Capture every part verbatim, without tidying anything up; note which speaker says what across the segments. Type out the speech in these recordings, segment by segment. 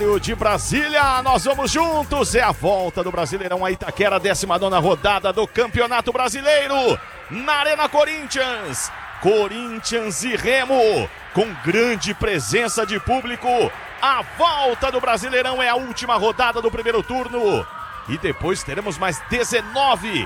Speaker 1: De Brasília, nós vamos juntos, é a volta do Brasileirão a Itaquera, décima nona rodada do Campeonato Brasileiro, na Arena Corinthians, Corinthians e Remo, com grande presença de público, a volta do Brasileirão é a última rodada do primeiro turno, e depois teremos mais dezenove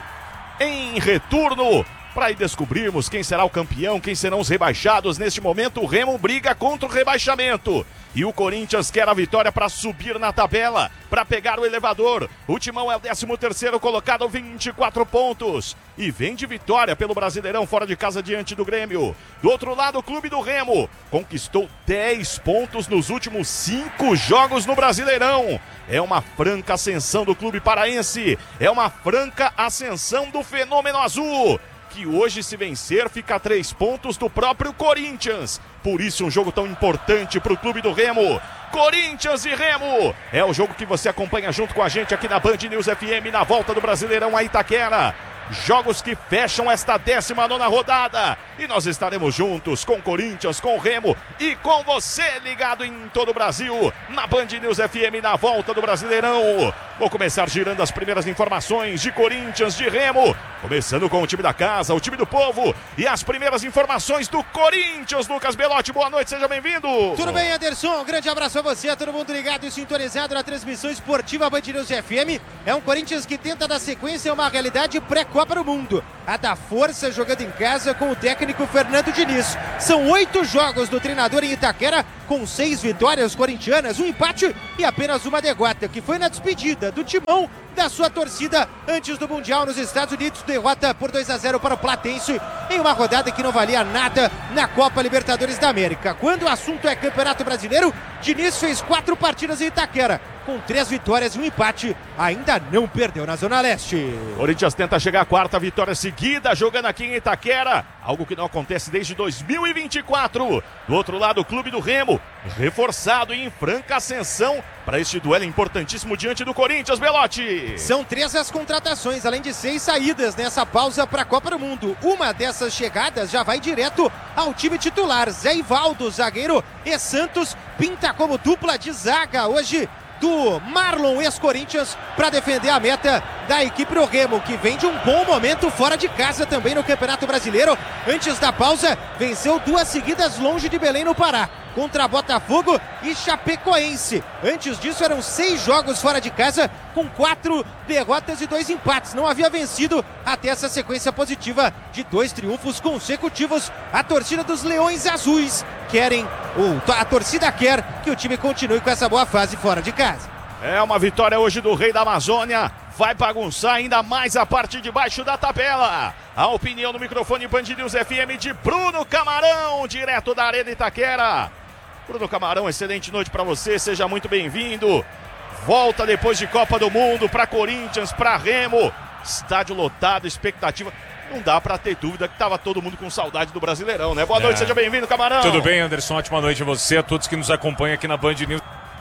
Speaker 1: em retorno, para aí descobrirmos quem será o campeão, quem serão os rebaixados. Neste momento o Remo briga contra o rebaixamento e o Corinthians quer a vitória para subir na tabela, para pegar o elevador. O Timão é o décimo terceiro colocado, vinte e quatro pontos, e vem de vitória pelo Brasileirão fora de casa diante do Grêmio. Do outro lado, o Clube do Remo conquistou dez pontos nos últimos cinco jogos no Brasileirão. É uma franca ascensão do clube paraense, é uma franca ascensão do Fenômeno Azul, que hoje, se vencer, fica a três pontos do próprio Corinthians. Por isso um jogo tão importante para o Clube do Remo. Corinthians e Remo é o jogo que você acompanha junto com a gente aqui na Band News F M, na volta do Brasileirão a Itaquera. Jogos que fecham esta décima nona rodada. E nós estaremos juntos com Corinthians, com Remo e com você ligado em todo o Brasil, na Band News F M, na volta do Brasileirão. Vou começar girando as primeiras informações de Corinthians, de Remo, começando com o time da casa, o time do povo, e as primeiras informações do Corinthians. Lucas Belotti, boa noite, seja bem-vindo.
Speaker 2: Tudo bem, Anderson? Um grande abraço a você, todo mundo ligado e sintonizado na transmissão esportiva Band News F M. É um Corinthians que tenta dar sequência a uma realidade pré-Copa do Mundo, a da força, jogando em casa com o técnico Fernando Diniz. São oito jogos do treinador em Itaquera, com seis vitórias corintianas, um empate e apenas uma derrota, que foi na despedida do Timão da sua torcida antes do Mundial nos Estados Unidos. Derrota por dois a zero para o Platense em uma rodada que não valia nada na Copa Libertadores da América. Quando o assunto é Campeonato Brasileiro, Diniz fez quatro partidas em Itaquera, com três vitórias e um empate, ainda não perdeu na Zona Leste.
Speaker 1: Corinthians tenta chegar à quarta vitória seguida, jogando aqui em Itaquera, algo que não acontece desde dois mil e vinte e quatro. Do outro lado, o Clube do Remo, reforçado e em franca ascensão para este duelo importantíssimo diante do Corinthians, Belotti.
Speaker 2: São três as contratações, além de seis saídas nessa pausa para a Copa do Mundo. Uma dessas chegadas já vai direto ao time titular. Zé Ivaldo, zagueiro, e Santos pinta como dupla de zaga hoje do Marlon, ex-Corinthians, para defender a meta da equipe do Remo, que vem de um bom momento fora de casa também no Campeonato Brasileiro. Antes da pausa, venceu duas seguidas longe de Belém, no Pará, contra Botafogo e Chapecoense. Antes disso, eram seis jogos fora de casa, com quatro derrotas e dois empates. Não havia vencido até essa sequência positiva de dois triunfos consecutivos. A torcida dos Leões Azuis querem, ou a torcida quer que o time continue com essa boa fase fora de casa.
Speaker 1: É uma vitória hoje do Rei da Amazônia, vai bagunçar ainda mais a parte de baixo da tabela. A opinião no microfone Band News F M de Bruno Camarão, direto da Arena Itaquera. Bruno Camarão, excelente noite para você, seja muito bem-vindo. Volta depois de Copa do Mundo para Corinthians, para Remo, estádio lotado, expectativa. Não dá pra ter dúvida que tava todo mundo com saudade do Brasileirão, né? Boa é. noite, seja bem-vindo, Camarão.
Speaker 3: Tudo bem, Anderson? Ótima noite a você, a todos que nos acompanham aqui na Band News.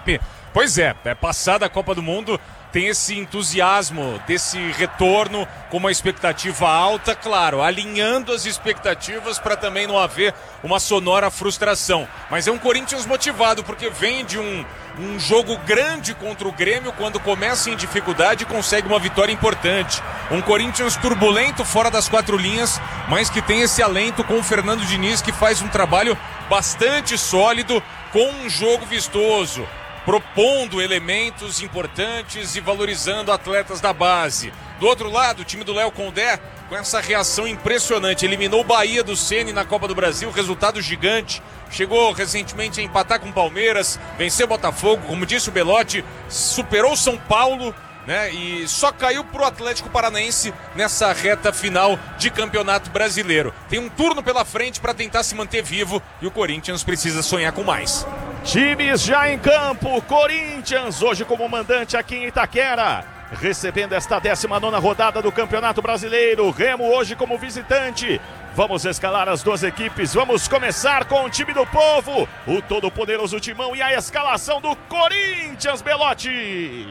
Speaker 3: Pois é, é passada a Copa do Mundo, tem esse entusiasmo desse retorno com uma expectativa alta, claro, alinhando as expectativas para também não haver uma sonora frustração. Mas é um Corinthians motivado, porque vem de um, um jogo grande contra o Grêmio, quando começa em dificuldade consegue uma vitória importante. Um Corinthians turbulento fora das quatro linhas, mas que tem esse alento com o Fernando Diniz, que faz um trabalho bastante sólido, com um jogo vistoso, propondo elementos importantes e valorizando atletas da base. Do outro lado, o time do Léo Condé, com essa reação impressionante, eliminou o Bahia do Ceni na Copa do Brasil, resultado gigante. Chegou recentemente a empatar com o Palmeiras, venceu o Botafogo, como disse o Belotti, superou o São Paulo, né? E só caiu pro Atlético Paranaense nessa reta final de Campeonato Brasileiro. Tem um turno pela frente para tentar se manter vivo e o Corinthians precisa sonhar com mais.
Speaker 1: Times já em campo, Corinthians hoje como mandante aqui em Itaquera, recebendo esta décima nona rodada do Campeonato Brasileiro. Remo hoje como visitante. Vamos escalar as duas equipes, vamos começar com o time do povo, o todo-poderoso Timão, e a escalação do Corinthians, Belotti.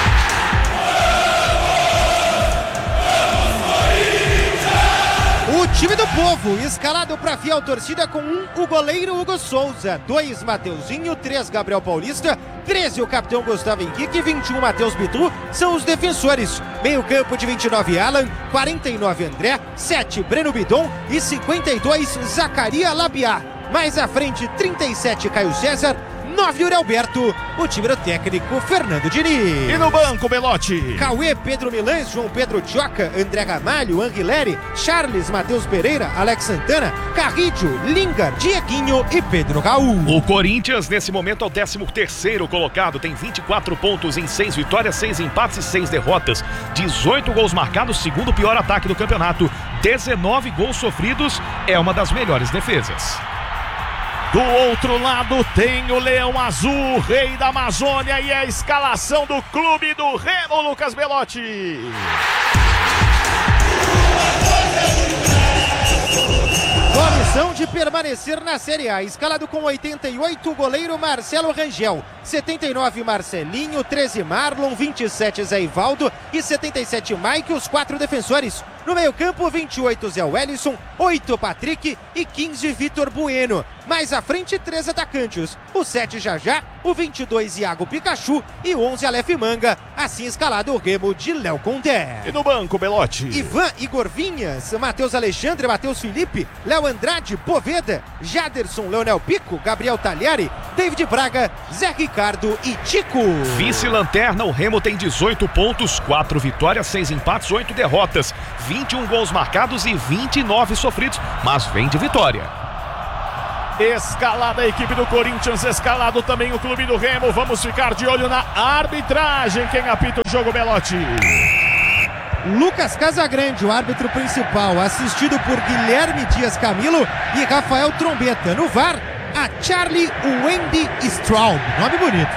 Speaker 2: O Time do povo, escalado para fiel torcida com um, o goleiro Hugo Souza, dois Mateuzinho, três Gabriel Paulista, treze o capitão Gustavo Henrique, vinte e um Matheus Bitu, são os defensores. Meio campo de vinte e nove Alan, quarenta e nove André, sete Breno Bidon e cinquenta e dois Zacaria Labiá. Mais à frente, trinta e sete Caio César, nove Uri Alberto, o time do técnico Fernando Diniz.
Speaker 1: E no banco, Belotti?
Speaker 2: Cauê, Pedro Milães, João Pedro Tioca, André Ramalho, Anguileri, Charles, Matheus Pereira, Alex Santana, Carrídio, Lingar, Dieguinho e Pedro Raul.
Speaker 4: O Corinthians, nesse momento, é o décimo terceiro colocado, tem vinte e quatro pontos em seis vitórias, seis empates e seis derrotas, dezoito gols marcados, segundo pior ataque do campeonato, dezenove gols sofridos, é uma das melhores defesas.
Speaker 1: Do outro lado tem o Leão Azul, rei da Amazônia, e a escalação do clube do Remo, Lucas Belotti.
Speaker 2: Com a missão de permanecer na Série A, escalado com oitenta e oito, o goleiro Marcelo Rangel, setenta e nove Marcelinho, treze Marlon, vinte e sete Zé Ivaldo e setenta e sete Mike, os quatro defensores. No meio campo, vinte e oito Zé Wellison, oito Patrick e quinze Vitor Bueno. Mais à frente, três atacantes, o sete Jajá, o vinte e dois Iago Pikachu e o onze Aleph Manga, assim escalado o Remo de Léo Condé.
Speaker 1: E no banco, Belotti?
Speaker 2: Ivan, Igor Vinhas, Matheus Alexandre, Matheus Felipe, Léo Andrade, Poveda, Jaderson, Leonel Pico, Gabriel Talhari, David Braga, Zé Ricardo e Tico.
Speaker 4: Vice-lanterna, o Remo tem dezoito pontos, quatro vitórias, seis empates, oito derrotas, vinte e um gols marcados e vinte e nove sofridos, mas vem de vitória.
Speaker 1: Escalada a equipe do Corinthians, escalado também o clube do Remo. Vamos ficar de olho na arbitragem. Quem apita o jogo, Belotti?
Speaker 2: Lucas Casagrande, o árbitro principal, assistido por Guilherme Dias Camilo e Rafael Trombeta. No V A R, a Charlie Wendy Straub. Nome bonito.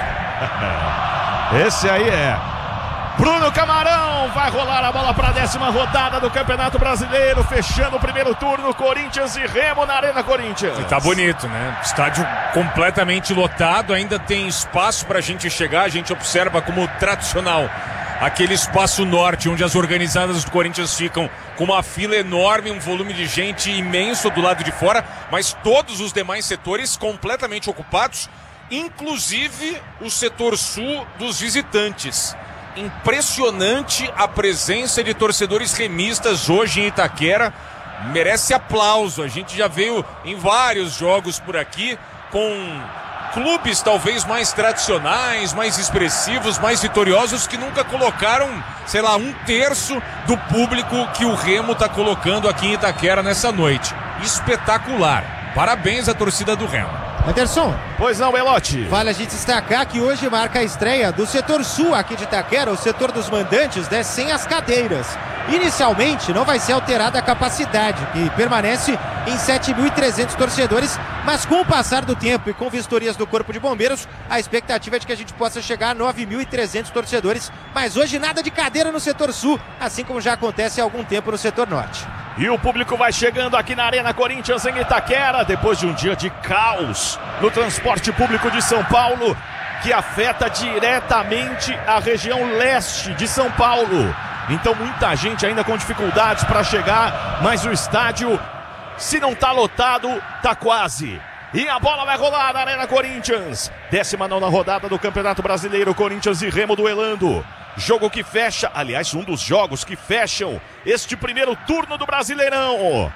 Speaker 1: Esse aí é Bruno Camarão. Vai rolar a bola para a décima rodada do Campeonato Brasileiro, fechando o primeiro turno, Corinthians e Remo na Arena Corinthians.
Speaker 3: E tá bonito, né? Estádio completamente lotado, ainda tem espaço pra gente chegar. A gente observa como tradicional aquele espaço norte, onde as organizadas do Corinthians ficam com uma fila enorme, um volume de gente imenso do lado de fora, mas todos os demais setores completamente ocupados, inclusive o setor sul dos visitantes. Impressionante a presença de torcedores remistas hoje em Itaquera, merece aplauso. A gente já veio em vários jogos por aqui com clubes talvez mais tradicionais, mais expressivos, mais vitoriosos, que nunca colocaram, sei lá, um terço do público que o Remo está colocando aqui em Itaquera nessa noite. Espetacular. Parabéns à torcida do Remo.
Speaker 2: Anderson.
Speaker 1: Pois não, Belotti.
Speaker 2: Vale a gente destacar que hoje marca a estreia do setor sul aqui de Itaquera, o setor dos mandantes, né, sem as cadeiras. Inicialmente não vai ser alterada a capacidade, que permanece em sete mil e trezentos torcedores, mas com o passar do tempo e com vistorias do Corpo de Bombeiros, a expectativa é de que a gente possa chegar a nove mil e trezentos torcedores, mas hoje nada de cadeira no setor sul, assim como já acontece há algum tempo no setor norte.
Speaker 1: E o público vai chegando aqui na Arena Corinthians em Itaquera, depois de um dia de caos no transporte público de São Paulo, que afeta diretamente a região leste de São Paulo. Então muita gente ainda com dificuldades para chegar, mas o estádio, se não tá lotado, tá quase. E a bola vai rolar na Arena Corinthians. décima nona rodada do Campeonato Brasileiro, Corinthians e Remo duelando. Jogo que fecha, aliás, um dos jogos que fecham este primeiro turno do Brasileirão.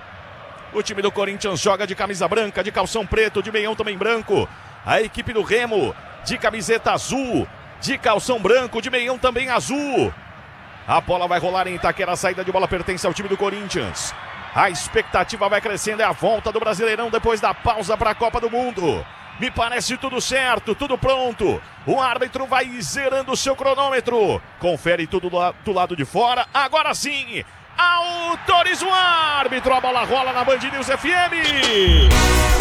Speaker 1: O time do Corinthians joga de camisa branca, de calção preto, de meião também branco. A equipe do Remo de camiseta azul, de calção branco, de meião também azul. A bola vai rolar em Itaquera, a saída de bola pertence ao time do Corinthians. A expectativa vai crescendo, é a volta do Brasileirão depois da pausa para a Copa do Mundo. Me parece tudo certo, tudo pronto. O árbitro vai zerando o seu cronômetro. Confere tudo do lado de fora. Agora sim, autoriza o árbitro. A bola rola na Band News F M.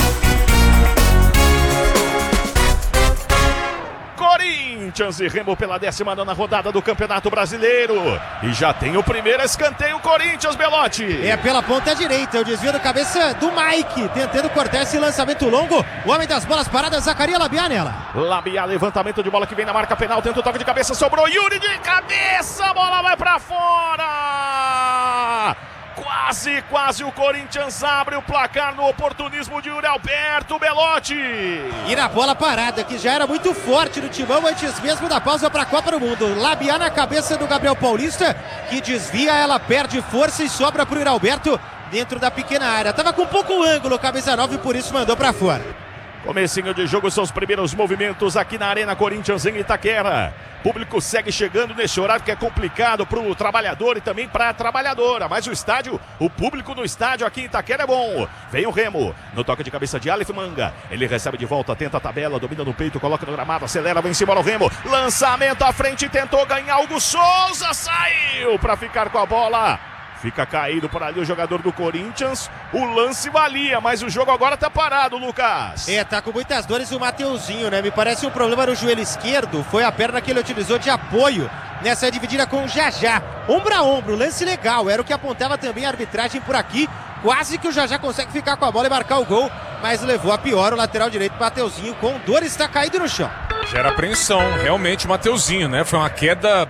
Speaker 1: Corinthians e Remo pela décima nona rodada do Campeonato Brasileiro. E já tem o primeiro escanteio, Corinthians, Belotti.
Speaker 2: É pela ponta direita, o desvio da cabeça do Mike, tentando cortar esse lançamento longo. O homem das bolas paradas, Zacaria Labiá nela.
Speaker 1: Labiá, levantamento de bola que vem na marca penal, tenta o toque de cabeça, sobrou Yuri de cabeça, a bola vai pra fora. Quase, quase o Corinthians abre o placar no oportunismo de Yuri Alberto Belotti.
Speaker 2: E na bola parada, que já era muito forte no timão antes mesmo da pausa para a Copa do Mundo. Labiar na cabeça do Gabriel Paulista, que desvia, ela perde força e sobra para o Yuri Alberto dentro da pequena área. Tava com pouco ângulo, camisa nove, por isso mandou para fora.
Speaker 1: Comecinho de jogo, seus primeiros movimentos aqui na Arena Corinthians em Itaquera. Público segue chegando nesse horário que é complicado para o trabalhador e também para a trabalhadora. Mas o estádio, o público no estádio aqui em Itaquera é bom. Vem o Remo, no toque de cabeça de Aleph Manga. Ele recebe de volta, tenta a tabela, domina no peito, coloca no gramado, acelera, vem em cima do Remo. Lançamento à frente, tentou ganhar Hugo Souza, saiu para ficar com a bola. Fica caído por ali o jogador do Corinthians. O lance valia, mas o jogo agora tá parado, Lucas.
Speaker 2: É, tá com muitas dores o Mateuzinho, né? Me parece um problema no joelho esquerdo. Foi a perna que ele utilizou de apoio nessa dividida com o Jajá. Ombro a ombro, lance legal. Era o que apontava também a arbitragem por aqui. Quase que o Jajá consegue ficar com a bola e marcar o gol, mas levou a pior o lateral direito, Mateuzinho, com dor, está caído no chão.
Speaker 3: Gera apreensão, realmente, Mateuzinho, né? Foi uma queda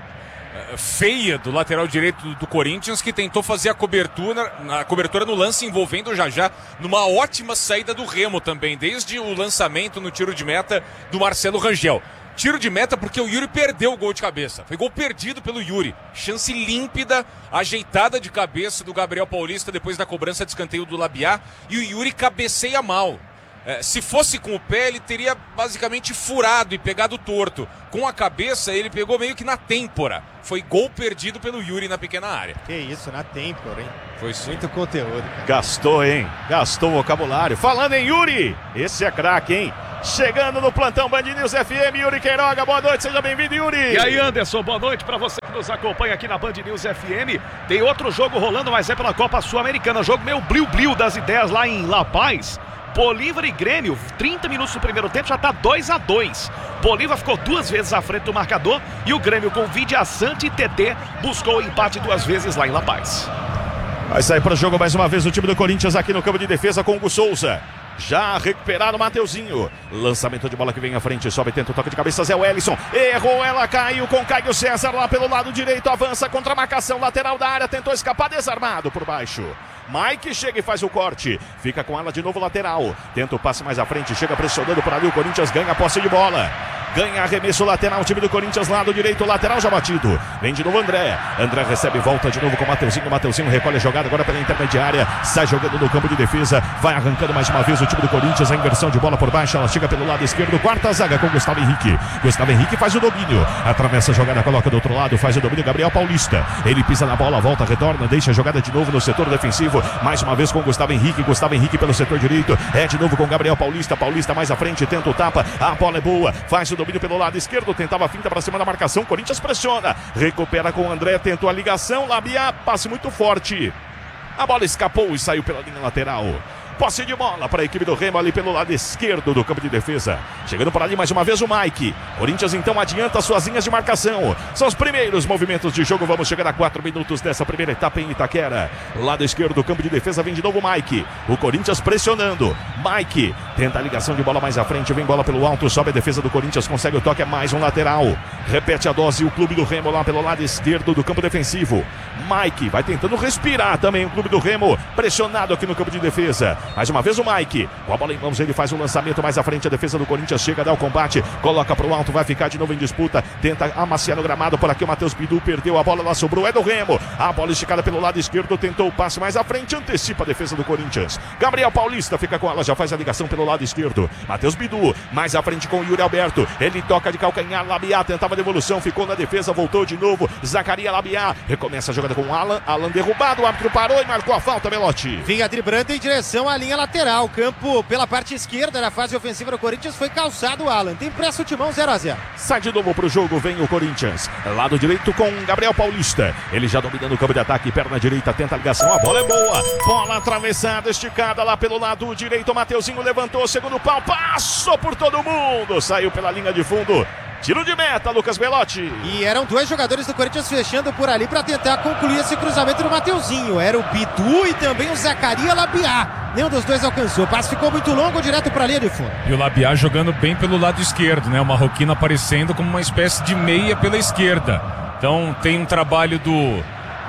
Speaker 3: feia do lateral direito do, do Corinthians, que tentou fazer a cobertura, a cobertura no lance envolvendo o Jajá, numa ótima saída do Remo também, desde o lançamento no tiro de meta do Marcelo Rangel. Tiro de meta porque o Yuri perdeu o gol de cabeça. Foi gol perdido pelo Yuri. Chance límpida, ajeitada de cabeça do Gabriel Paulista depois da cobrança de escanteio do Labiá, e o Yuri cabeceia mal. É, se fosse com o pé, ele teria basicamente furado e pegado torto. Com a cabeça, ele pegou meio que na têmpora. Foi gol perdido pelo Yuri na pequena área.
Speaker 2: Que isso, na têmpora, hein?
Speaker 3: Foi sim.
Speaker 2: Muito conteúdo, cara.
Speaker 1: Gastou, hein? Gastou o vocabulário. Falando em Yuri, esse é craque, hein? Chegando no plantão Band News F M, Yuri Queiroga. Boa noite, seja bem-vindo, Yuri.
Speaker 4: E aí, Anderson, boa noite para você que nos acompanha aqui na Band News F M. Tem outro jogo rolando, mas é pela Copa Sul-Americana. Jogo meio bliu-bliu das ideias lá em La Paz. Bolívar e Grêmio, trinta minutos do primeiro tempo, já está dois a dois. Bolívar ficou duas vezes à frente do marcador e o Grêmio, com Vidia Sante e T T, buscou o empate duas vezes lá em La Paz.
Speaker 1: Vai sair para o jogo mais uma vez o time do Corinthians aqui no campo de defesa com o Hugo Souza. Já recuperado o Mateuzinho. Lançamento de bola que vem à frente. Sobe, tenta o toque de cabeça. Zé Wellison. Errou, ela caiu com Caio César lá pelo lado direito. Avança contra a marcação lateral da área. Tentou escapar, desarmado por baixo. Mike chega e faz o corte. Fica com ela de novo lateral. Tenta o passe mais à frente. Chega pressionando por ali. O Corinthians ganha a posse de bola. Ganha arremesso lateral. O time do Corinthians, lado direito, lateral já batido. Vem de novo André. André recebe, volta de novo com o Mateuzinho. O Mateuzinho recolhe a jogada agora pela intermediária. Sai jogando no campo de defesa. Vai arrancando mais uma vez o time do Corinthians. A inversão de bola por baixo. Ela chega pelo lado esquerdo. Quarta zaga com Gustavo Henrique. Gustavo Henrique faz o domínio. Atravessa a jogada, coloca do outro lado. Faz o domínio Gabriel Paulista. Ele pisa na bola, volta, retorna. Deixa a jogada de novo no setor defensivo. Mais uma vez com Gustavo Henrique. Gustavo Henrique pelo setor direito. É de novo com Gabriel Paulista. Paulista mais à frente. Tenta o tapa. A bola é boa. Faz o domínio pelo lado esquerdo, tentava a finta para cima da marcação, Corinthians pressiona, recupera com o André, tentou a ligação, Labiá, passe muito forte, a bola escapou e saiu pela linha lateral. Posse de bola para a equipe do Remo ali pelo lado esquerdo do campo de defesa. Chegando por ali mais uma vez o Mike. Corinthians então adianta suas linhas de marcação. São os primeiros movimentos de jogo. Vamos chegar a quatro minutos dessa primeira etapa em Itaquera. Lado esquerdo do campo de defesa vem de novo o Mike. O Corinthians pressionando. Mike tenta a ligação de bola mais à frente. Vem bola pelo alto. Sobe a defesa do Corinthians. Consegue o toque. É mais um lateral. Repete a dose o clube do Remo lá pelo lado esquerdo do campo defensivo. Mike vai tentando respirar também o clube do Remo. Pressionado aqui no campo de defesa. Mais uma vez o Mike, com a bola em mãos, ele faz o lançamento mais à frente, a defesa do Corinthians chega, dá o combate, coloca pro alto, vai ficar de novo em disputa, tenta amaciar no gramado, por aqui o Matheus Bidu perdeu a bola, lá sobrou, é do Remo, a bola esticada pelo lado esquerdo, tentou o passe mais à frente, antecipa a defesa do Corinthians, Gabriel Paulista fica com ela, já faz a ligação pelo lado esquerdo, Matheus Bidu, mais à frente com o Yuri Alberto, ele toca de calcanhar, Labiá tentava a devolução, ficou na defesa, voltou de novo, Zacaria Labiá, recomeça a jogada com o Alan, Alan derrubado, o árbitro parou e marcou a falta, Belotti.
Speaker 2: Vinha driblando em direção à linha lateral. O campo pela parte esquerda na fase ofensiva do Corinthians foi calçado o Alan. Tem pressa o timão zero a zero.
Speaker 1: Sai de novo pro jogo, vem o Corinthians. Lado direito com Gabriel Paulista. Ele já dominando o campo de ataque, perna direita, tenta a ligação. A bola é boa. Bola atravessada, esticada lá pelo lado direito. O Mateuzinho levantou, segundo pau, passou por todo mundo. Saiu pela linha de fundo. Tiro de meta, Lucas Belotti.
Speaker 2: E eram dois jogadores do Corinthians fechando por ali para tentar concluir esse cruzamento do Mateuzinho. Era o Bidu e também o Zacaria Labiá. Nenhum dos dois alcançou. O passe ficou muito longo, direto para a linha de fundo.
Speaker 3: E o Labiá jogando bem pelo lado esquerdo, né? O marroquino aparecendo como uma espécie de meia pela esquerda. Então tem um trabalho do,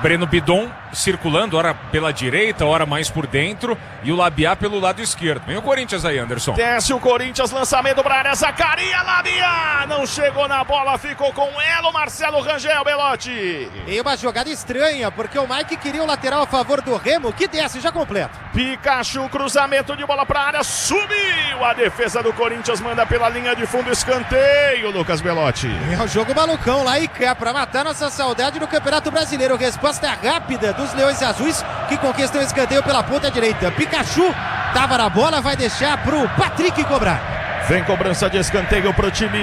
Speaker 3: Breno Bidon circulando, ora pela direita, ora mais por dentro, e o Labiá pelo lado esquerdo. Vem o Corinthians aí, Anderson.
Speaker 1: Desce o Corinthians, lançamento para área, Zacaria, Labiá, não chegou na bola, ficou com ela o Marcelo Rangel, Belotti.
Speaker 2: E uma jogada estranha, porque o Mike queria o lateral a favor do Remo, que desce já completo.
Speaker 1: Pikachu, cruzamento de bola para área, subiu, a defesa do Corinthians manda pela linha de fundo, escanteio, Lucas Belotti.
Speaker 2: É o jogo malucão lá e cá, para matar nossa saudade no Campeonato Brasileiro. Resposta rápida dos Leões Azuis, que conquistam o escanteio pela ponta direita. Pikachu tava na bola, vai deixar pro Patrick cobrar.
Speaker 1: Vem cobrança de escanteio pro time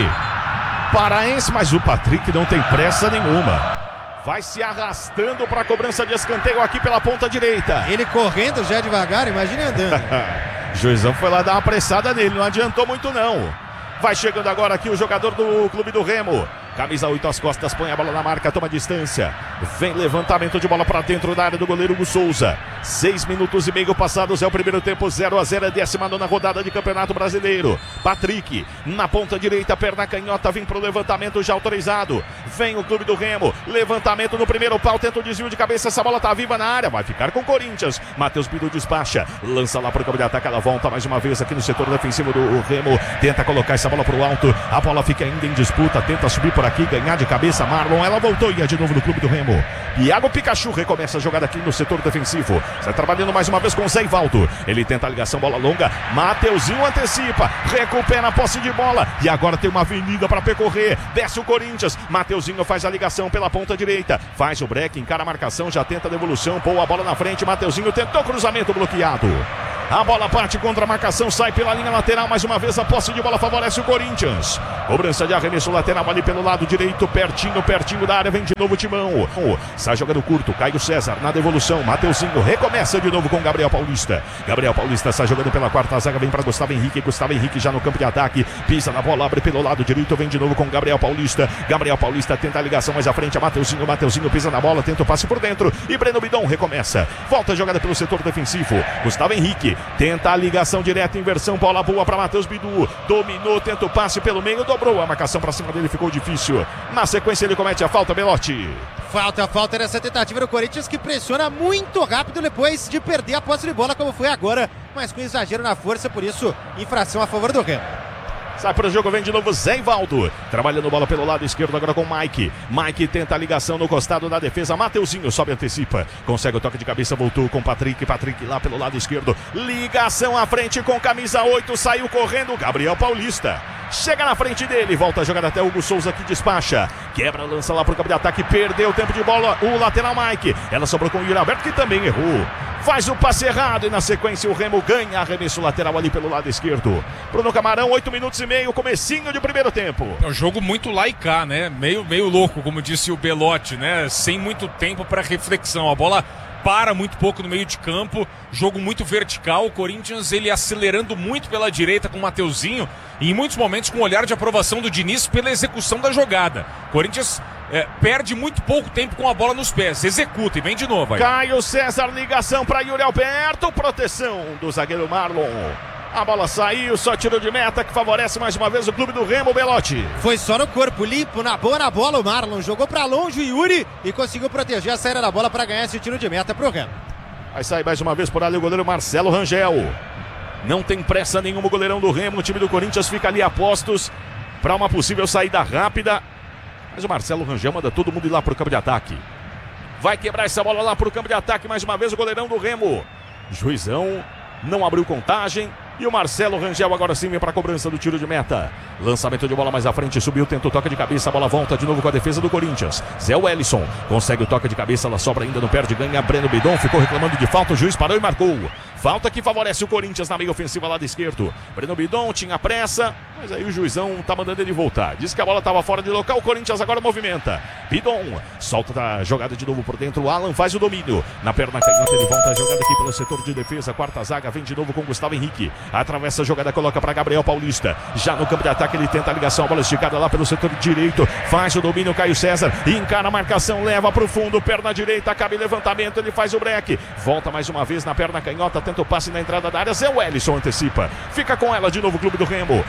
Speaker 1: paraense, mas o Patrick não tem pressa nenhuma. Vai se arrastando para a cobrança de escanteio aqui pela ponta direita.
Speaker 2: Ele correndo já devagar, imagine andando.
Speaker 1: Juizão foi lá dar uma pressada nele, não adiantou muito não. Vai chegando agora aqui o jogador do Clube do Remo. Camisa oito às costas, põe a bola na marca, toma distância. Vem levantamento de bola para dentro da área do goleiro Hugo Souza. Seis minutos e meio passados, é o primeiro tempo, zero a zero, é a décima nona rodada de Campeonato Brasileiro. Patrick, na ponta direita, perna canhota, vem pro levantamento já autorizado. Vem o Clube do Remo, levantamento no primeiro pau, tenta o desvio de cabeça, essa bola tá viva na área, vai ficar com o Corinthians. Matheus Bidu despacha, lança lá pro campo de ataque, ela volta mais uma vez aqui no setor defensivo do Remo. Tenta colocar essa bola pro alto, a bola fica ainda em disputa, tenta subir por aqui, ganhar de cabeça, Marlon, ela voltou e é de novo no Clube do Remo. Iago Pikachu recomeça a jogada aqui no setor defensivo, está trabalhando mais uma vez com o Zé Ivaldo, ele tenta a ligação, bola longa, Mateuzinho antecipa, recupera a posse de bola e agora tem uma avenida para percorrer, desce o Corinthians, Mateuzinho faz a ligação pela ponta direita, faz o break, encara a marcação, já tenta a devolução, pô a bola na frente, Mateuzinho tentou cruzamento bloqueado. A bola parte contra a marcação, sai pela linha lateral, mais uma vez a posse de bola favorece o Corinthians. Cobrança de arremesso lateral ali pelo lado direito, pertinho, pertinho da área, vem de novo o Timão. Sai jogando curto, Caio César na devolução, Mateuzinho recomeça de novo com Gabriel Paulista. Gabriel Paulista sai jogando pela quarta zaga, vem para Gustavo Henrique, Gustavo Henrique já no campo de ataque, pisa na bola, abre pelo lado direito, vem de novo com Gabriel Paulista. Gabriel Paulista tenta a ligação mais à frente, a Mateuzinho, Mateuzinho pisa na bola, tenta o passe por dentro e Breno Bidon recomeça. Volta a jogada pelo setor defensivo, Gustavo Henrique tenta a ligação direta, inversão, bola boa para Matheus Bidu, dominou, tenta o passe pelo meio, dobrou a marcação para cima dele, ficou difícil. Na sequência ele comete a falta, Belotti.
Speaker 2: Falta, falta nessa tentativa do Corinthians, que pressiona muito rápido depois de perder a posse de bola, como foi agora, mas com exagero na força, por isso infração a favor do Remo.
Speaker 1: Sai para o jogo, vem de novo Zé Ivaldo, trabalhando bola pelo lado esquerdo agora com Mike. Mike tenta a ligação no costado da defesa, Mateuzinho sobe, antecipa, consegue o toque de cabeça, voltou com Patrick, Patrick lá pelo lado esquerdo, ligação à frente com camisa oito, saiu correndo, Gabriel Paulista. Chega na frente dele, volta a jogada até o Hugo Souza que despacha, quebra, lança lá pro campo de ataque, perdeu o tempo de bola, o lateral Mike, ela sobrou com o Yuri Alberto que também errou, faz o passe errado e na sequência o Remo ganha arremesso lateral ali pelo lado esquerdo. Bruno Camarão, oito minutos e meio, comecinho de primeiro tempo.
Speaker 3: É um jogo muito lá e cá, né? Meio, meio louco, como disse o Belotti, né? Sem muito tempo para reflexão, a bola para muito pouco no meio de campo, jogo muito vertical, o Corinthians ele acelerando muito pela direita com o Mateuzinho e em muitos momentos com o olhar de aprovação do Diniz pela execução da jogada. Corinthians é, perde muito pouco tempo com a bola nos pés, executa e vem de novo aí.
Speaker 1: Caio César, ligação para Yuri Alberto, proteção do zagueiro Marlon. A bola saiu, só tiro de meta que favorece mais uma vez o Clube do Remo, Belotti.
Speaker 2: Foi só no corpo, limpo, na boa na bola o Marlon, jogou para longe o Yuri e conseguiu proteger a saída da bola para ganhar esse tiro de meta pro Remo.
Speaker 1: Vai sair mais uma vez por ali o goleiro Marcelo Rangel. Não tem pressa nenhuma o goleirão do Remo, o time do Corinthians fica ali a postos para uma possível saída rápida. Mas o Marcelo Rangel manda todo mundo ir lá pro campo de ataque. Vai quebrar essa bola lá pro campo de ataque mais uma vez o goleirão do Remo. Juizão não abriu contagem. E o Marcelo Rangel agora sim vem para a cobrança do tiro de meta. Lançamento de bola mais à frente, subiu, tenta o toque de cabeça, a bola volta de novo com a defesa do Corinthians. Zé Wellison consegue o toque de cabeça, ela sobra ainda, não perde, ganha Breno Bidon, ficou reclamando de falta, o juiz parou e marcou. Falta que favorece o Corinthians na meia ofensiva lado esquerdo. Breno Bidon tinha pressa, mas aí o juizão tá mandando ele voltar. Diz que a bola estava fora de local, o Corinthians agora movimenta. Bidon solta a jogada de novo por dentro, o Alan faz o domínio. Na perna canhota ele volta a jogada aqui pelo setor de defesa, quarta zaga, vem de novo com Gustavo Henrique. Atravessa a jogada, coloca para Gabriel Paulista. Já no campo de ataque ele tenta a ligação, a bola esticada lá pelo setor direito. Faz o domínio, Caio César. Encara a marcação, leva para o fundo, perna direita, cabe levantamento, ele faz o break. Volta mais uma vez na perna canhota, tenta o passe na entrada da área. Zé Wellison antecipa. Fica com ela de novo o Clube do Remo. Patrick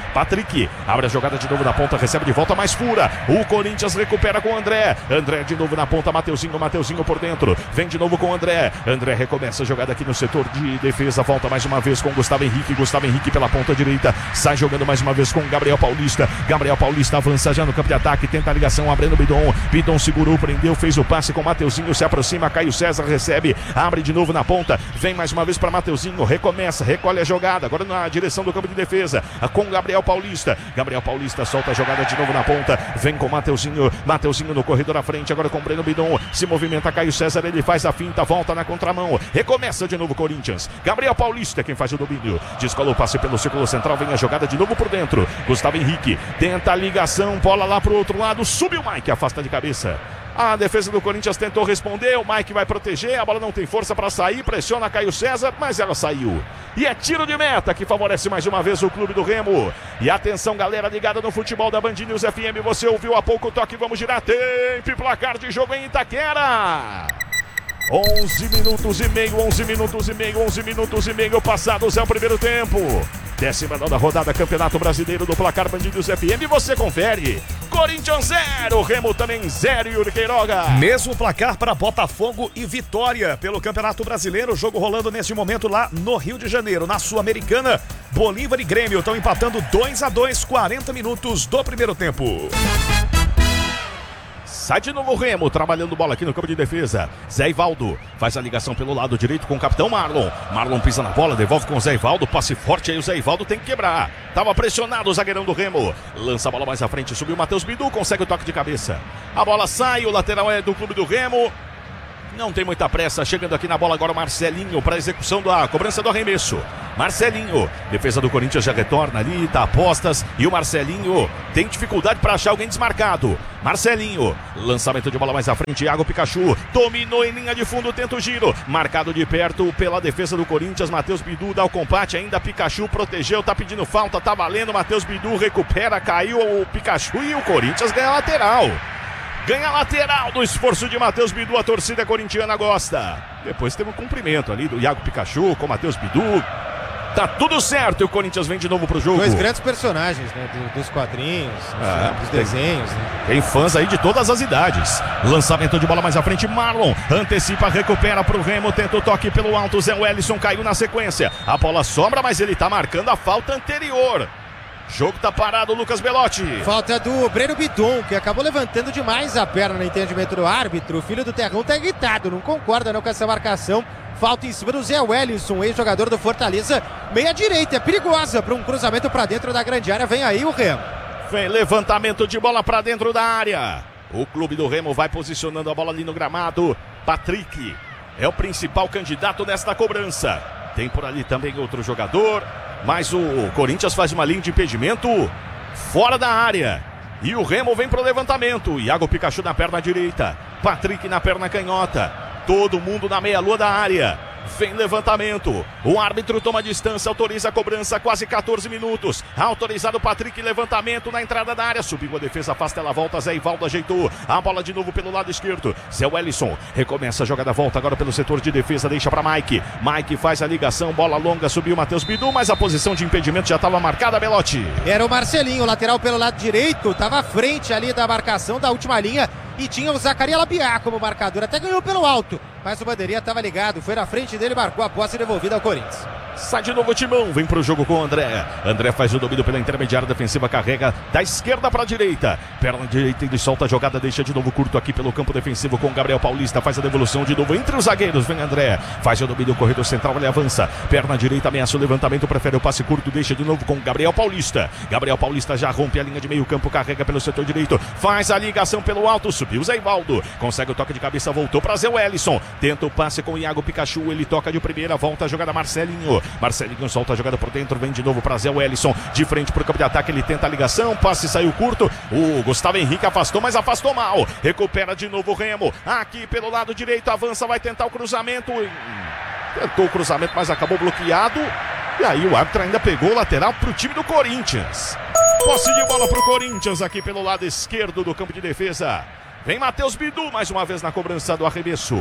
Speaker 1: Patrick, abre a jogada de novo na ponta, recebe de volta, mais fura. O Corinthians recupera com o André. André de novo na ponta, Mateuzinho, Mateuzinho por dentro. Vem de novo com o André. André recomeça a jogada aqui no setor de defesa. Volta mais uma vez com o Gustavo Henrique. Gustavo Henrique pela ponta direita. Sai jogando mais uma vez com o Gabriel Paulista. Gabriel Paulista avança já no campo de ataque. Tenta a ligação, abrindo o Bidon. Bidon segurou, prendeu, fez o passe com o Mateuzinho. Se aproxima, Caio César recebe. Abre de novo na ponta. Vem mais uma vez para Mateuzinho. Recomeça, recolhe a jogada. Agora na direção do campo de defesa. Com o Gabriel Paulista. Gabriel Paulista solta a jogada de novo na ponta. Vem com o Mateuzinho. Mateuzinho no corredor à frente. Agora com o Breno Bidon. Se movimenta Caio César. Ele faz a finta. Volta na contramão. Recomeça de novo Corinthians. Gabriel Paulista quem faz o domínio. Descola o passe pelo círculo central. Vem a jogada de novo por dentro. Gustavo Henrique. Tenta a ligação. Bola lá pro outro lado. Subiu o Mike. Afasta de cabeça. A defesa do Corinthians tentou responder, o Mike vai proteger, a bola não tem força para sair, pressiona Caio César, mas ela saiu. E é tiro de meta que favorece mais uma vez o clube do Remo. E atenção galera ligada no futebol da Band News F M, você ouviu há pouco o toque, vamos girar tempo e placar de jogo em Itaquera. onze minutos e meio, onze minutos e meio, onze minutos e meio passados é o primeiro tempo. Décima nona rodada, Campeonato Brasileiro do placar Band News F M, você confere. Corinthians zero, Remo também zero, Yuri Queiroga.
Speaker 4: Mesmo placar para Botafogo e Vitória pelo Campeonato Brasileiro, o jogo rolando neste momento lá no Rio de Janeiro, na Sul-Americana. Bolívar e Grêmio estão empatando dois a dois, quarenta minutos do primeiro tempo.
Speaker 1: Sai de novo o Remo, trabalhando bola aqui no campo de defesa. Zé Ivaldo faz a ligação pelo lado direito com o capitão Marlon. Marlon pisa na bola, devolve com o Zé Ivaldo. Passe forte aí, o Zé Ivaldo tem que quebrar. Tava pressionado o zagueirão do Remo. Lança a bola mais à frente, subiu o Matheus Bidu, consegue o toque de cabeça. A bola sai, o lateral é do clube do Remo. Não tem muita pressa, chegando aqui na bola agora o Marcelinho para execução da cobrança do arremesso. Marcelinho, defesa do Corinthians já retorna ali, tá a postas. E o Marcelinho tem dificuldade para achar alguém desmarcado. Marcelinho, lançamento de bola mais à frente, Iago Pikachu, dominou em linha de fundo, tenta o giro. Marcado de perto pela defesa do Corinthians, Matheus Bidu dá o combate, ainda Pikachu protegeu, tá pedindo falta, tá valendo. Matheus Bidu recupera, caiu o Pikachu e o Corinthians ganha a lateral. Ganha a lateral do esforço de Matheus Bidu, a torcida corintiana gosta. Depois teve um cumprimento ali do Iago Pikachu com Matheus Bidu. Tá tudo certo e o Corinthians vem de novo pro jogo.
Speaker 2: Dois grandes personagens, né? Do, dos quadrinhos,
Speaker 1: ah,
Speaker 2: dos desenhos, né?
Speaker 1: Tem fãs aí de todas as idades. Lançamento de bola mais à frente, Marlon antecipa, recupera pro Remo, tenta o toque pelo alto, Zé Wellison caiu na sequência. A bola sobra, mas ele tá marcando a falta anterior. Jogo tá parado, Lucas Belotti.
Speaker 2: Falta do Breno Bidon, que acabou levantando demais a perna no entendimento do árbitro. O filho do Terrão tá irritado, não concorda não com essa marcação. Falta em cima do Zé Wellison, ex-jogador do Fortaleza. Meia direita, é perigosa para um cruzamento para dentro da grande área. Vem aí o Remo.
Speaker 1: Vem levantamento de bola para dentro da área. O clube do Remo vai posicionando a bola ali no gramado. Patrick é o principal candidato nesta cobrança. Tem por ali também outro jogador. Mas o Corinthians faz uma linha de impedimento fora da área. E o Remo vem para o levantamento. Iago Pikachu na perna direita. Patrick na perna canhota. Todo mundo na meia-lua da área. Vem levantamento. O árbitro toma distância, autoriza a cobrança, quase quatorze minutos. Autorizado o Patrick, levantamento na entrada da área. Subiu a defesa, afasta, ela volta. Zé Ivaldo ajeitou. A bola de novo pelo lado esquerdo. Zé Wellison recomeça a jogada, volta agora pelo setor de defesa, deixa para Mike. Mike faz a ligação, bola longa, subiu o Matheus Bidu, mas a posição de impedimento já estava marcada, Belotti.
Speaker 2: Era o Marcelinho, lateral pelo lado direito, estava à frente ali da marcação da última linha. E tinha o Zacaria Labiá como marcador, até ganhou pelo alto, mas o bandeirinha estava ligado, foi na frente dele, marcou a posse devolvida ao Corinthians.
Speaker 1: Sai de novo o Timão, vem pro jogo com o André. André faz o domínio pela intermediária defensiva, carrega da esquerda para a direita. Perna direita, ele solta a jogada, deixa de novo curto aqui pelo campo defensivo com o Gabriel Paulista. Faz a devolução de novo entre os zagueiros, vem André. Faz o domínio, corredor central, ele avança. Perna direita, ameaça o levantamento, prefere o passe curto, deixa de novo com o Gabriel Paulista. Gabriel Paulista já rompe a linha de meio campo, carrega pelo setor direito. Faz a ligação pelo alto, subiu o Zé Ivaldo. Consegue o toque de cabeça, voltou para Zé Wellison. Tenta o passe com o Iago Pikachu, ele toca de primeira, volta a jogada Marcelinho. Marcelinho solta a jogada por dentro, vem de novo para Zé Wellison, de frente para o campo de ataque, ele tenta a ligação, passe saiu curto, o Gustavo Henrique afastou, mas afastou mal, recupera de novo o Remo, aqui pelo lado direito, avança, vai tentar o cruzamento, tentou o cruzamento, mas acabou bloqueado, e aí o árbitro ainda pegou o lateral para o time do Corinthians. Posse de bola para o Corinthians aqui pelo lado esquerdo do campo de defesa. Vem Matheus Bidu mais uma vez na cobrança do arremesso.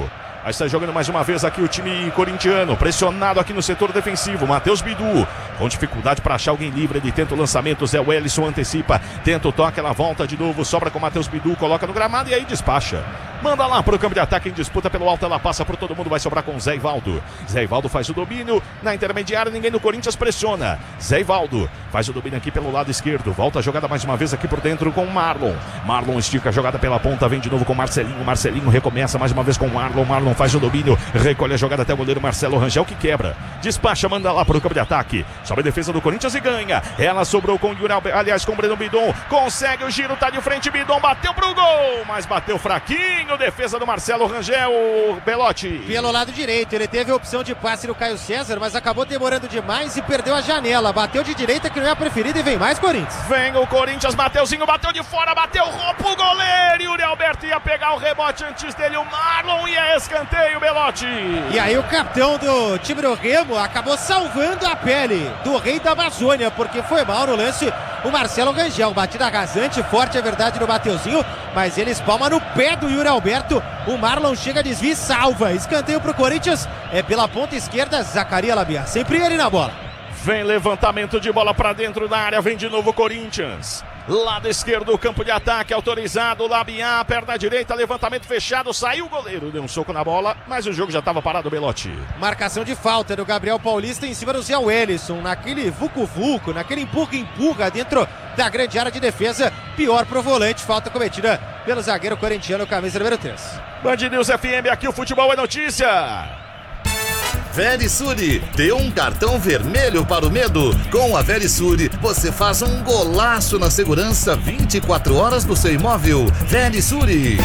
Speaker 1: Vai estar jogando mais uma vez aqui o time corintiano, pressionado aqui no setor defensivo. Matheus Bidu, com dificuldade para achar alguém livre. Ele tenta o lançamento, Zé Wellison antecipa, tenta o toque, ela volta de novo, sobra com o Matheus Bidu, coloca no gramado e aí despacha. Manda lá para o campo de ataque, em disputa pelo alto, ela passa por todo mundo, vai sobrar com o Zé Ivaldo. Zé Ivaldo faz o domínio, na intermediária ninguém do Corinthians pressiona. Zé Ivaldo faz o domínio aqui pelo lado esquerdo, volta a jogada mais uma vez aqui por dentro com o Marlon. Marlon estica a jogada pela ponta, vem de novo com o Marcelinho. Marcelinho recomeça mais uma vez com o Marlon. Marlon faz o domínio, recolhe a jogada até o goleiro Marcelo Rangel, que quebra, despacha, manda lá para o campo de ataque, sobe a defesa do Corinthians e ganha. Ela sobrou com o Yuri Alberto, aliás com o Breno Bidon, consegue o giro, tá de frente, Bidon bateu pro gol, mas bateu fraquinho, defesa do Marcelo Rangel. Belotti
Speaker 2: pelo lado direito, ele teve a opção de passe no Caio César, mas acabou demorando demais e perdeu a janela, bateu de direita que não é a preferida e vem mais Corinthians.
Speaker 1: Vem o Corinthians, Mateuzinho bateu de fora, bateu, roupa o goleiro, Yuri Alberto ia pegar o rebote antes dele, o Marlon, e é escanteio, Belotti.
Speaker 2: E aí o capitão do time do Remo acabou salvando a pele do rei da Amazônia, porque foi mal no lance o Marcelo Rangel, batida rasante, forte é verdade no Mateuzinho, mas ele espalma no pé do Yuri Alberto, o Marlon chega, desvia e salva, escanteio pro Corinthians, é pela ponta esquerda, Zacarias Labiar, sempre ele na bola.
Speaker 1: Vem levantamento de bola para dentro da área, vem de novo o Corinthians. Lado esquerdo, campo de ataque autorizado, Labiar, perna direita, levantamento fechado, saiu o goleiro, deu um soco na bola, mas o jogo já estava parado, Belotti.
Speaker 2: Marcação de falta do Gabriel Paulista em cima do Zé Wellison, naquele vucu-vucu, naquele empurra-empurra dentro da grande área de defesa, pior pro volante, falta cometida pelo zagueiro corintiano, camisa número três.
Speaker 1: Band News F M, aqui o futebol é notícia.
Speaker 5: Verisure, dê um cartão vermelho para o medo. Com a Verisure, você faz um golaço na segurança vinte e quatro horas do seu imóvel. Verisure.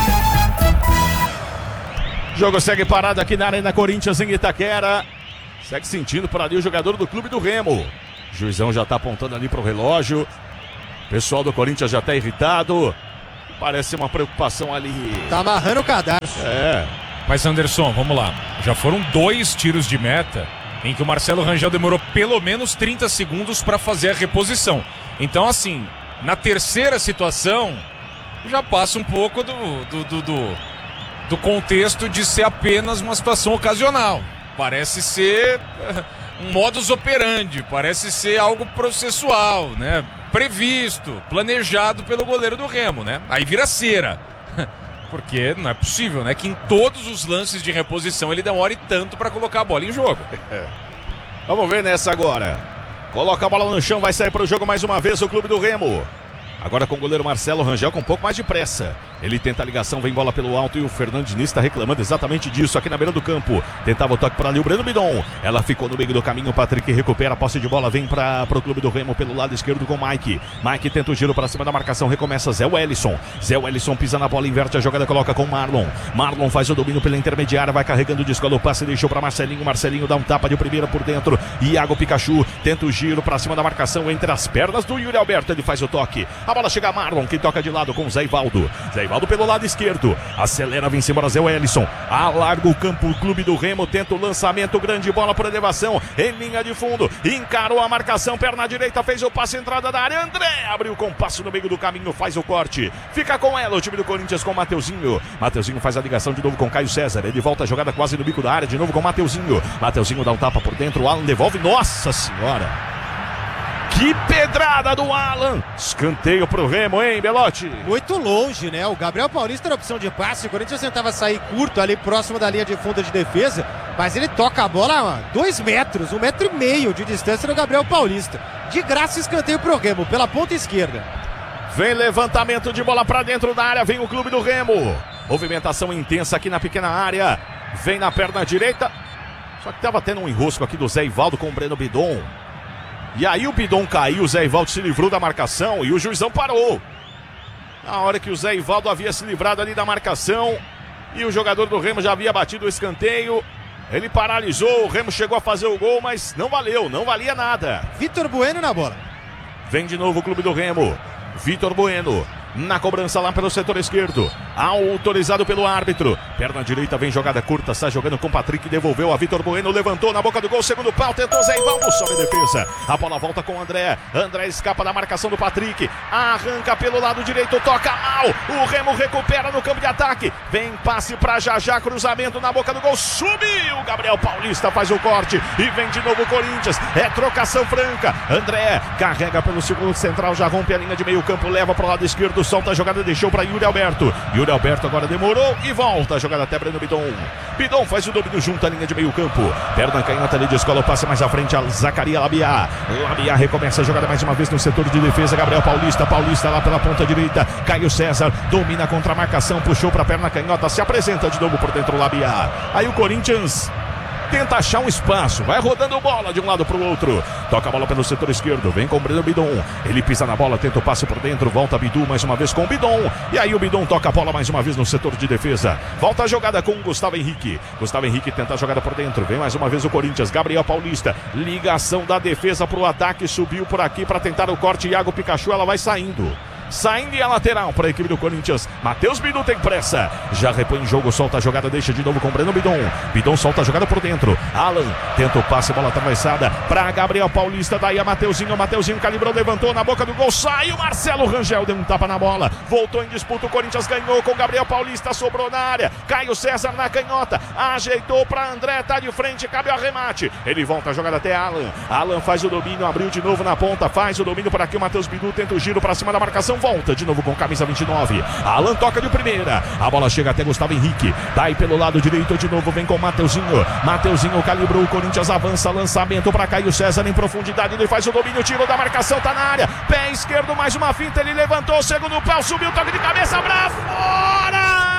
Speaker 1: Jogo segue parado aqui na Arena Corinthians em Itaquera. Segue sentindo por ali o jogador do Clube do Remo. O juizão já tá apontando ali pro relógio. O pessoal do Corinthians já tá irritado. Parece uma preocupação ali.
Speaker 2: Tá amarrando o cadarço.
Speaker 1: É.
Speaker 3: Mas Anderson, vamos lá. Já foram dois tiros de meta em que o Marcelo Rangel demorou pelo menos trinta segundos para fazer a reposição. Então, assim, na terceira situação, já passa um pouco do, do, do, do, do contexto de ser apenas uma situação ocasional. Parece ser um modus operandi, parece ser algo processual, né? Previsto, planejado pelo goleiro do Remo, né? Aí vira cera. Porque não é possível, né? Que em todos os lances de reposição ele demore tanto para colocar a bola em jogo.
Speaker 1: É. Vamos ver nessa agora. Coloca a bola no chão, vai sair para o jogo mais uma vez o Clube do Remo. Agora com o goleiro Marcelo Rangel com um pouco mais de pressa. Ele tenta a ligação, vem bola pelo alto e o Fernando Diniz está reclamando exatamente disso aqui na beira do campo. Tentava o toque para ali o Breno Bidon. Ela ficou no meio do caminho, o Patrick recupera a posse de bola, vem para o Clube do Remo pelo lado esquerdo com o Mike. Mike tenta o giro para cima da marcação, recomeça Zé Wellison. Zé Wellison pisa na bola, inverte a jogada, coloca com Marlon. Marlon faz o domínio pela intermediária, vai carregando o disco, o passe deixou para Marcelinho. Marcelinho dá um tapa de primeira por dentro. Iago Pikachu tenta o giro para cima da marcação, entre as pernas do Yuri Alberto, ele faz o toque. A bola chega a Marlon, que toca de lado com o Zé Ivaldo. Zé Ivaldo pelo lado esquerdo. Acelera, vem embora Zé Wellison. Alarga o campo, o Clube do Remo tenta o lançamento, grande bola por elevação, em linha de fundo, encarou a marcação, perna direita, fez o passe, entrada da área, André abriu o compasso no meio do caminho, faz o corte, fica com ela o time do Corinthians com o Mateuzinho. Mateuzinho faz a ligação de novo com Caio César, ele volta a jogada quase no bico da área, de novo com o Mateuzinho. Mateuzinho dá um tapa por dentro, o Alan devolve, nossa senhora! Que pedrada do Alan! Escanteio pro Remo, hein, Belotti?
Speaker 2: Muito longe, né? O Gabriel Paulista era opção de passe. O Corinthians tentava sair curto ali próximo da linha de fundo de defesa, mas ele toca a bola a dois metros, um metro e meio de distância do Gabriel Paulista. De graça, escanteio pro Remo, pela ponta esquerda.
Speaker 1: Vem levantamento de bola pra dentro da área, vem o Clube do Remo. Movimentação intensa aqui na pequena área. Vem na perna direita. Só que tava tendo um enrosco aqui do Zé Ivaldo com o Breno Bidon. E aí o Bidon caiu, o Zé Ivaldo se livrou da marcação e o juizão parou. Na hora que o Zé Ivaldo havia se livrado ali da marcação e o jogador do Remo já havia batido o escanteio, ele paralisou, o Remo chegou a fazer o gol, mas não valeu, não valia nada.
Speaker 2: Vitor Bueno na bola.
Speaker 1: Vem de novo o Clube do Remo. Vitor Bueno na cobrança lá pelo setor esquerdo. Autorizado pelo árbitro. Perna direita, vem jogada curta, está jogando com o Patrick, devolveu a Vitor Bueno, levantou na boca do gol, segundo pau, tentou Zé Ivaldo, sobe a defesa. A bola volta com o André. André escapa da marcação do Patrick. Arranca pelo lado direito, toca mal. O Remo recupera no campo de ataque. Vem passe para Jajá, cruzamento na boca do gol, subiu. Gabriel Paulista faz o corte e vem de novo o Corinthians. É trocação franca. André carrega pelo segundo central, já rompe a linha de meio campo, leva para o lado esquerdo, solta a jogada, deixou para Yuri Alberto. Yuri Alberto agora demorou e volta a jogada até Breno Bidon. Bidon faz o domínio junto à linha de meio campo. Perna canhota ali, descola o passe mais à frente a Zacaria Labiá. Labiá recomeça a jogada mais uma vez no setor de defesa. Gabriel Paulista, Paulista lá pela ponta direita. Caio César domina contra a marcação, puxou para a perna canhota, se apresenta de novo por dentro o Labiá. Aí o Corinthians tenta achar um espaço, vai rodando bola de um lado para o outro, toca a bola pelo setor esquerdo, vem com o Breno Bidon, ele pisa na bola, tenta o passe por dentro, volta Bidu mais uma vez com o Bidon, e aí o Bidon toca a bola mais uma vez no setor de defesa, volta a jogada com o Gustavo Henrique, Gustavo Henrique tenta a jogada por dentro, vem mais uma vez o Corinthians, Gabriel Paulista, ligação da defesa para o ataque, subiu por aqui para tentar o corte, Iago Pikachu, ela vai saindo. Saindo e a lateral para a equipe do Corinthians. Matheus Bidu tem pressa. Já repõe em jogo, solta a jogada, deixa de novo com o Breno Bidon. Bidon solta a jogada por dentro. Alan tenta o passe, bola atravessada para Gabriel Paulista. Daí a Mateuzinho. Mateuzinho calibrou, levantou na boca do gol. Sai o Marcelo Rangel, deu um tapa na bola. Voltou em disputa. O Corinthians ganhou com o Gabriel Paulista. Sobrou na área. Caio César na canhota. Ajeitou para André. Tá de frente. Cabe o arremate. Ele volta a jogada até Alan. Alan faz o domínio. Abriu de novo na ponta. Faz o domínio por aqui. O Matheus Bidu tenta o giro para cima da marcação. Volta de novo com camisa vinte e nove. Alan toca de primeira. A bola chega até Gustavo Henrique. Daí pelo lado direito de novo. Vem com o Mateuzinho. Mateuzinho calibrou. O Corinthians avança. Lançamento para Caio César em profundidade. Ele faz o domínio. Tirou da marcação. Tá na área. Pé esquerdo. Mais uma finta. Ele levantou. Segundo pau. Subiu. Toque de cabeça pra fora.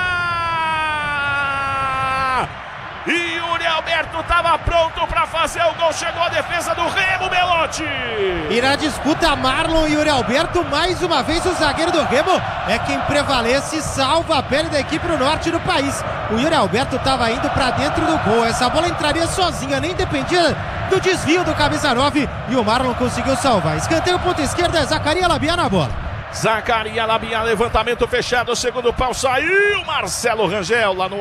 Speaker 1: E Yuri Alberto estava pronto para fazer o gol. Chegou a defesa do Remo, Belotti.
Speaker 2: E na disputa, Marlon e Yuri Alberto. Mais uma vez o zagueiro do Remo é quem prevalece e salva a pele da equipe no norte do país. O Yuri Alberto estava indo para dentro do gol. Essa bola entraria sozinha, nem dependia do desvio do camisa nove. E o Marlon conseguiu salvar. Escanteio ponta esquerda, Zacaria Labiá na bola.
Speaker 1: Zacaria Labiá, levantamento fechado, segundo pau, saiu Marcelo Rangel lá no